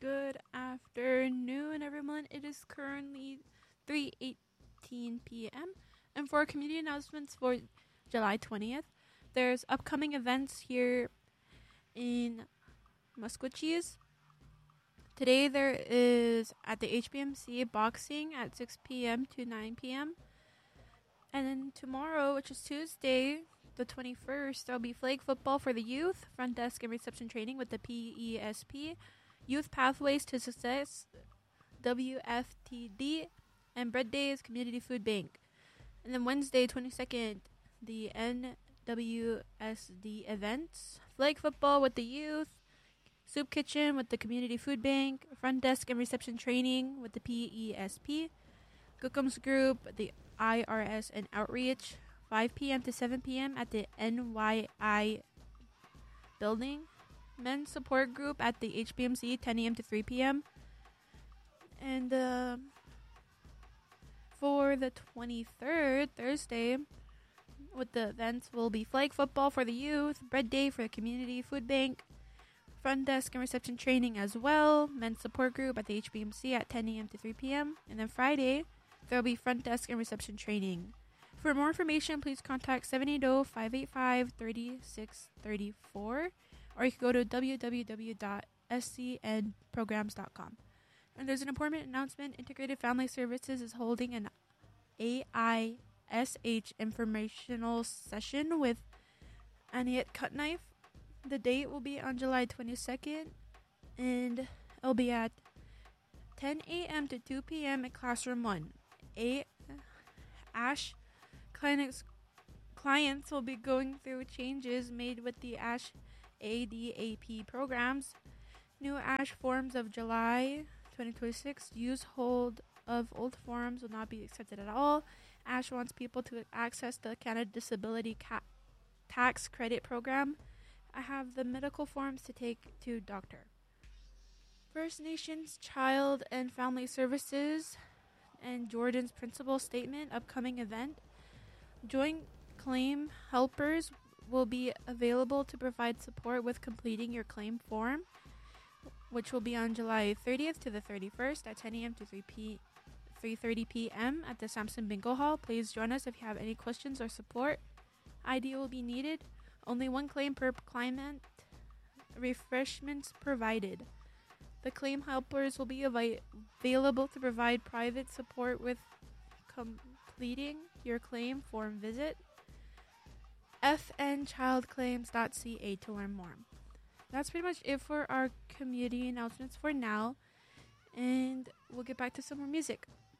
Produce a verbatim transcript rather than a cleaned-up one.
Good afternoon, everyone. It is currently three eighteen p.m. And for community announcements for July twentieth, there's upcoming events here in Musquechies. Today there is at the H B M C boxing at six p.m. to nine p.m. And then tomorrow, which is Tuesday, the twenty-first, there'll be flag football for the youth, front desk and reception training with the P E S P, Youth Pathways to Success, W F T D, and Bread Days Community Food Bank. And then Wednesday, twenty-second, the N W S D events, flag football with the youth, soup kitchen with the Community Food Bank, front desk and reception training with the P E S P, Gookums Group, the I R S and Outreach, five p.m. to seven p.m. at the N Y I building, men's support group at the H B M C, ten a.m. to three p.m. And uh, for the twenty-third, Thursday, with the events will be flag football for the youth, bread day for the Community Food Bank, front desk and reception training as well, men's support group at the H B M C at ten a.m. to three p.m. And then Friday, there will be front desk and reception training. For more information, please contact seven eight zero, five eight five, three six three four, or you can go to w w w dot s c n programs dot com. And there's an important announcement. Integrated Family Services is holding an A I S H informational session with Aniette Cutknife. The date will be on July twenty-second, and it'll be at ten a.m. to two p.m. at Classroom one. A- Ash Clinics clients will be going through changes made with the Ash A D A P programs. New Ash forms of July twenty twenty-six use hold of old forms will not be accepted at all. Ash wants people to access the Canada Disability Ca- Tax Credit Program. I have the medical forms to take to doctor. First Nations Child and Family Services and Jordan's Principal Statement upcoming event. Joint claim helpers will be available to provide support with completing your claim form, which will be on July thirtieth to the thirty-first at ten a.m. to three thirty p.m. at the Samson Bingo Hall. Please join us if you have any questions or support. I D will be needed. Only one claim per claimant. Refreshments provided. The claim helpers will be av- available to provide private support with completing your claim form. Visit f n child claims dot c a to learn more. That's pretty much it for our community announcements for now, and we'll get back to some more music.